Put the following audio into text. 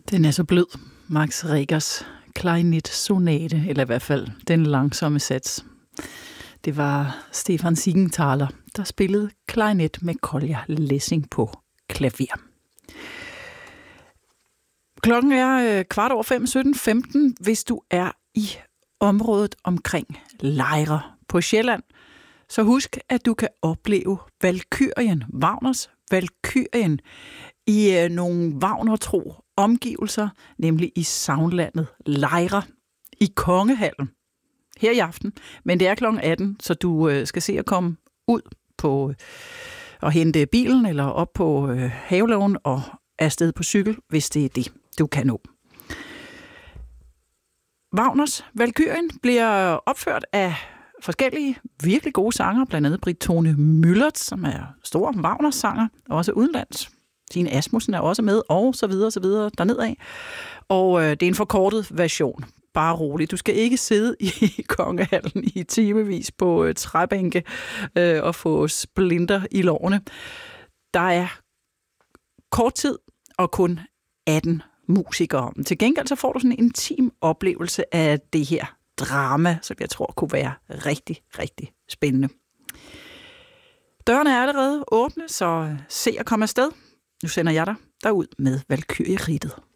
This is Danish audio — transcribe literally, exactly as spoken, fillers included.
Den er så blød. Max Regers klarinet-sonate, eller i hvert fald den langsomme sats. Det var Stefan Siegenthaler, der spillede klarinet med Kolja Lessing på klaver. Klokken er øh, kvart over fem, sytten femten. Hvis du er i området omkring Lejre på Sjælland, så husk, at du kan opleve Valkyrien, Wagners Valkyrien, i øh, nogle Wagner-tro omgivelser, nemlig i sagnlandet Lejre i Kongehallen her i aften. Men det er klokken atten, så du øh, skal se at komme ud på øh, og hente bilen eller op på øh, havelågen og afsted på cykel, hvis det er det, du kan nå. Wagners Valkyrien bliver opført af forskellige virkelig gode sanger, blandt andet Britt Tone Müllert, som er stor Wagner-sanger, også udenlands. Tine Asmussen er også med, og så videre, så videre dernedad. Og øh, det er en forkortet version. Bare roligt. Du skal ikke sidde i Kongehallen i timevis på øh, træbænke øh, og få splinter i lårene. Der er kort tid og kun atten musikere. Til gengæld så får du sådan en intim oplevelse af det her drama, som jeg tror kunne være rigtig, rigtig spændende. Dørene er allerede åbne, så se at komme afsted. Nu sender jeg dig derud med Valkyrie-ridtet.